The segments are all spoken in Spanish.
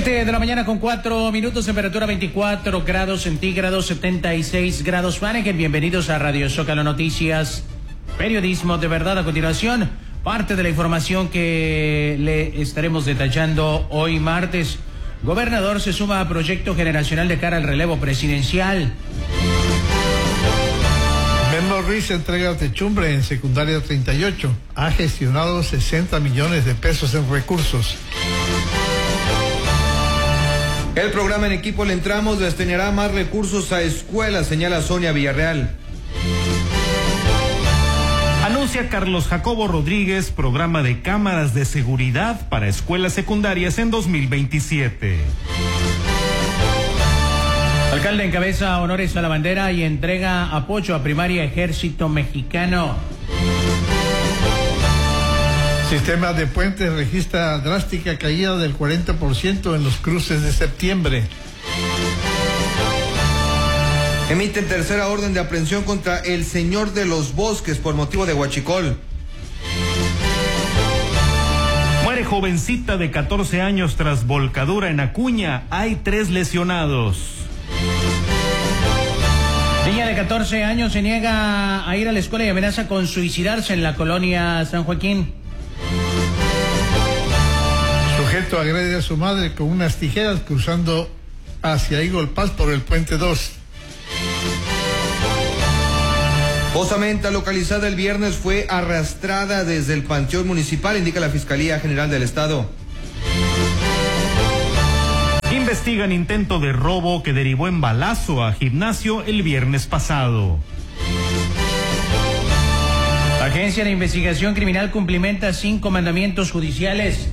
7 de la mañana con 4 minutos, temperatura 24 grados centígrados, 76 grados Fahrenheit. Bienvenidos a Radio Zócalo Noticias, periodismo de verdad. A continuación, parte de la información que le estaremos detallando hoy martes. Gobernador se suma a proyecto generacional de cara al relevo presidencial. Memo Ruiz entrega techumbre en secundaria 38. Ha gestionado 60 millones de pesos en recursos. El programa En Equipo Le Entramos destinará más recursos a escuelas, señala Sonia Villarreal. Anuncia Carlos Jacobo Rodríguez programa de cámaras de seguridad para escuelas secundarias en 2027. Alcalde encabeza honores a la bandera y entrega apoyo a Primaria Ejército Mexicano. Sistema de puentes registra drástica caída del 40% en los cruces de septiembre. Emiten tercera orden de aprehensión contra el señor de los bosques por motivo de huachicol. Muere jovencita de 14 años tras volcadura en Acuña. Hay 3 lesionados. Niña de 14 años se niega a ir a la escuela y amenaza con suicidarse en la colonia San Joaquín. Sujeto agrede a su madre con unas tijeras cruzando hacia Eagle Pass por el puente 2. Osamenta localizada el viernes fue arrastrada desde el Panteón Municipal, indica la Fiscalía General del Estado. Investigan intento de robo que derivó en balazo a gimnasio el viernes pasado. Agencia de Investigación Criminal cumplimenta 5 mandamientos judiciales.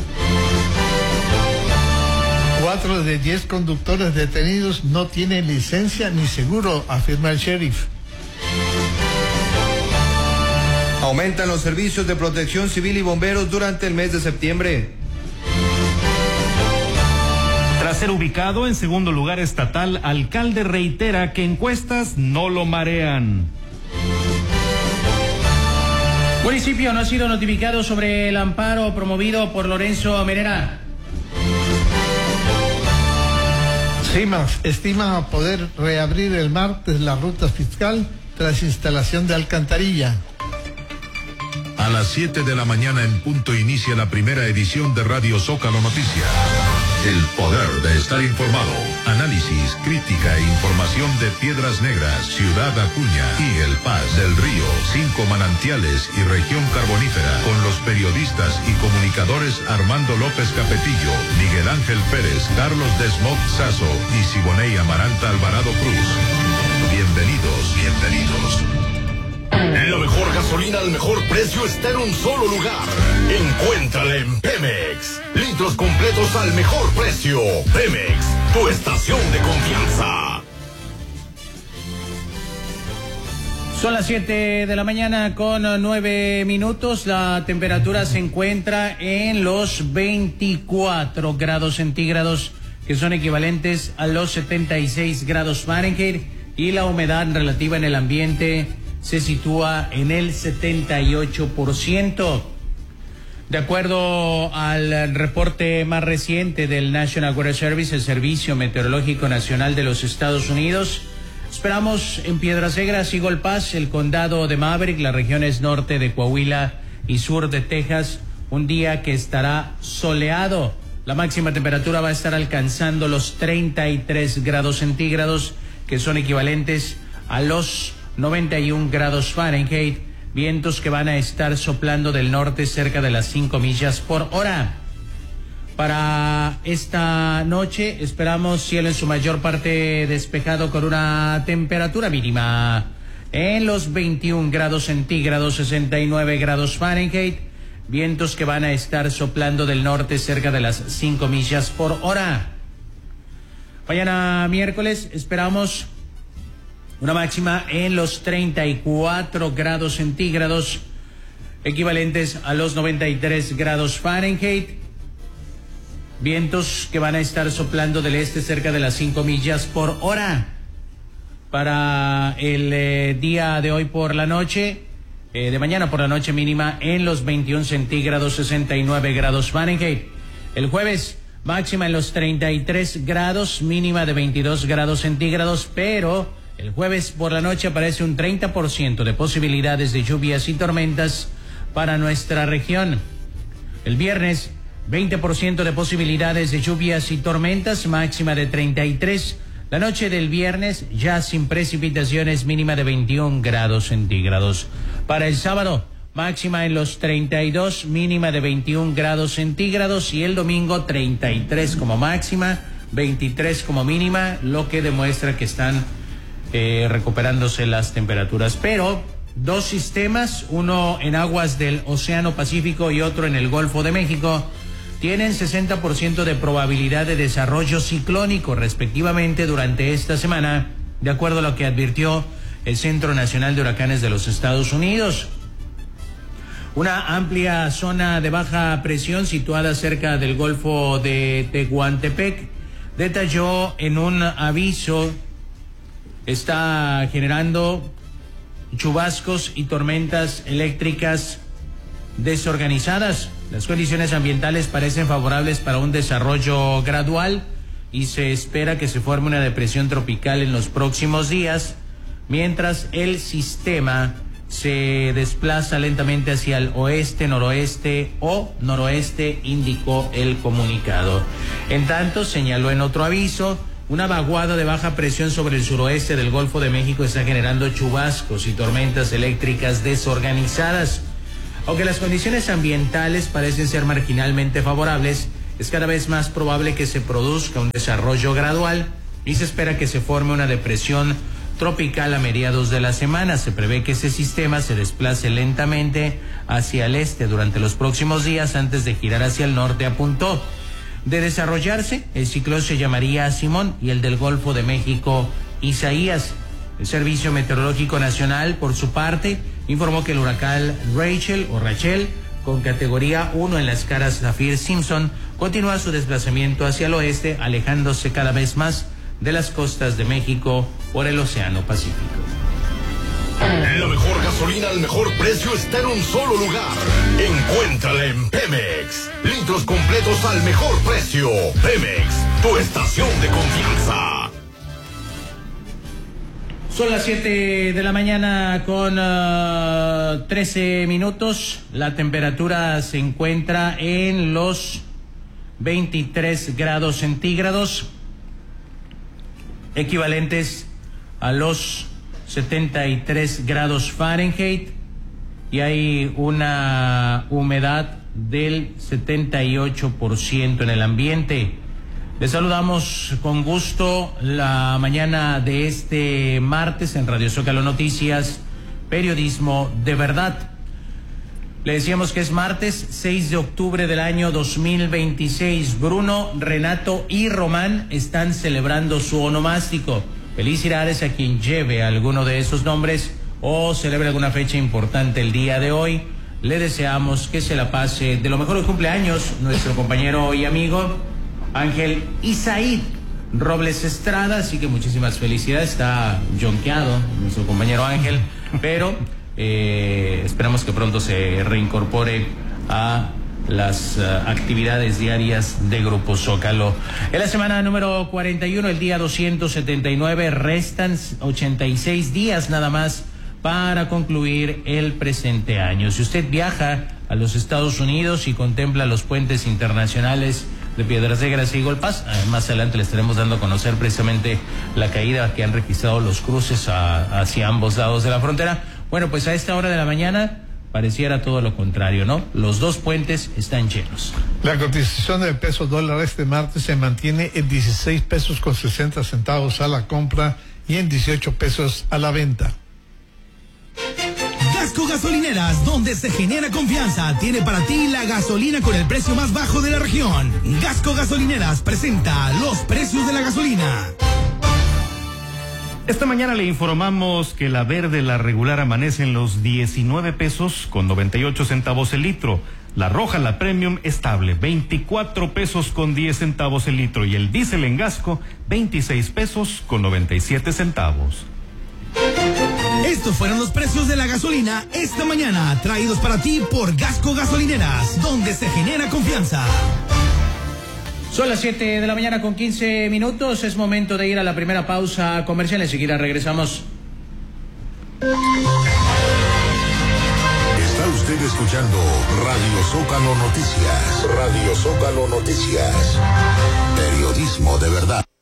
4 de 10 conductores detenidos no tienen licencia ni seguro, afirma el sheriff. Aumentan los servicios de protección civil y bomberos durante el mes de septiembre. Tras ser ubicado en segundo lugar estatal, alcalde reitera que encuestas no lo marean. Municipio no ha sido notificado sobre el amparo promovido por Lorenzo Merera. CIMAS estima poder reabrir el martes la ruta fiscal tras instalación de alcantarilla. A las 7 de la mañana en punto inicia la primera edición de Radio Zócalo Noticias. El poder de estar informado. Análisis, crítica e información de Piedras Negras, Ciudad Acuña y El Paz del Río, 5 manantiales y región carbonífera, con los periodistas y comunicadores Armando López Capetillo, Miguel Ángel Pérez, Carlos Desmond Sazo y Siboney Amaranta Alvarado Cruz. Bienvenidos. La mejor gasolina al mejor precio está en un solo lugar. Encuéntrala en Pemex. Litros completos al mejor precio. Pemex, tu estación de confianza. Son las 7 de la mañana con 9 minutos. La temperatura se encuentra en los 24 grados centígrados, que son equivalentes a los 76 grados Fahrenheit, y la humedad relativa en el ambiente se sitúa en el 78%. De acuerdo al reporte más reciente del National Weather Service, el Servicio Meteorológico Nacional de los Estados Unidos, esperamos en Piedras Negras, Eagle Pass, el condado de Maverick, las regiones norte de Coahuila y sur de Texas, un día que estará soleado. La máxima temperatura va a estar alcanzando los 33 grados centígrados, que son equivalentes a los 91 grados Fahrenheit, vientos que van a estar soplando del norte cerca de las 5 millas por hora. Para esta noche esperamos cielo en su mayor parte despejado con una temperatura mínima en los 21 grados centígrados, 69 grados Fahrenheit, vientos que van a estar soplando del norte cerca de las 5 millas por hora. Mañana miércoles esperamos una máxima en los 34 grados centígrados, equivalentes a los 93 grados Fahrenheit. Vientos que van a estar soplando del este cerca de las 5 millas por hora. Para el día de hoy por la noche, de mañana por la noche, mínima en los 21 centígrados, 69 grados Fahrenheit. El jueves máxima en los 33 grados, mínima de 22 grados centígrados, pero el jueves por la noche aparece un 30% de posibilidades de lluvias y tormentas para nuestra región. El viernes, 20% de posibilidades de lluvias y tormentas, máxima de 33. La noche del viernes, ya sin precipitaciones, mínima de 21 grados centígrados. Para el sábado, máxima en los 32, mínima de 21 grados centígrados, y el domingo 33 como máxima, 23 como mínima, lo que demuestra que están recuperándose las temperaturas. Pero dos sistemas, uno en aguas del Océano Pacífico y otro en el Golfo de México, tienen 60% de probabilidad de desarrollo ciclónico respectivamente durante esta semana, de acuerdo a lo que advirtió el Centro Nacional de Huracanes de los Estados Unidos. Una amplia zona de baja presión situada cerca del Golfo de Tehuantepec detalló en un aviso está generando chubascos y tormentas eléctricas desorganizadas. Las condiciones ambientales parecen favorables para un desarrollo gradual y se espera que se forme una depresión tropical en los próximos días, mientras el sistema se desplaza lentamente hacia el oeste, noroeste o noroeste, indicó el comunicado. En tanto, señaló en otro aviso, una vaguada de baja presión sobre el suroeste del Golfo de México está generando chubascos y tormentas eléctricas desorganizadas. Aunque las condiciones ambientales parecen ser marginalmente favorables, es cada vez más probable que se produzca un desarrollo gradual y se espera que se forme una depresión tropical a mediados de la semana. Se prevé que ese sistema se desplace lentamente hacia el este durante los próximos días antes de girar hacia el norte, apuntó. De desarrollarse, el ciclón se llamaría Simón y el del Golfo de México, Isaías. El Servicio Meteorológico Nacional, por su parte, informó que el huracán Rachel, con categoría 1 en la escala Saffir-Simpson, continúa su desplazamiento hacia el oeste, alejándose cada vez más de las costas de México por el Océano Pacífico. La mejor gasolina al mejor precio está en un solo lugar. Encuéntrala en Pemex. Litros completos al mejor precio. Pemex, tu estación de confianza. Son las 7 de la mañana con 13 minutos. La temperatura se encuentra en los 23 grados centígrados, equivalentes a los 73 grados Fahrenheit, y hay una humedad del 78% en el ambiente. Les saludamos con gusto la mañana de este martes en Radio Zócalo Noticias, periodismo de verdad. Le decíamos que es martes 6 de octubre del año 2026. Bruno, Renato y Román están celebrando su onomástico. Felicidades a quien lleve alguno de esos nombres o celebre alguna fecha importante el día de hoy. Le deseamos que se la pase de lo mejor. De cumpleaños nuestro compañero y amigo Ángel Isaid Robles Estrada, así que muchísimas felicidades. Está jonqueado nuestro compañero Ángel, pero esperamos que pronto se reincorpore a las actividades diarias de Grupo Zócalo. En la semana número 41, el día 279, restan 86 días nada más para concluir el presente año. Si usted viaja a los Estados Unidos y contempla los puentes internacionales de Piedras Negras y Eagle Pass, más adelante le estaremos dando a conocer precisamente la caída que han registrado los cruces hacia ambos lados de la frontera. Bueno, pues a esta hora de la mañana pareciera todo lo contrario, ¿no? Los dos puentes están llenos. La cotización del peso dólar este martes se mantiene en 16 pesos con 60 centavos a la compra y en 18 pesos a la venta. Gasco Gasolineras, donde se genera confianza, tiene para ti la gasolina con el precio más bajo de la región. Gasco Gasolineras presenta los precios de la gasolina. Esta mañana le informamos que la verde, la regular, amanece en los 19 pesos con 98 centavos el litro. La roja, la premium, estable, 24 pesos con 10 centavos el litro. Y el diésel en Gasco, 26 pesos con 97 centavos. Estos fueron los precios de la gasolina esta mañana, traídos para ti por Gasco Gasolineras, donde se genera confianza. Son las 7 de la mañana con 15 minutos. Es momento de ir a la primera pausa comercial. Enseguida regresamos. Está usted escuchando Radio Zócalo Noticias. Radio Zócalo Noticias. Periodismo de verdad.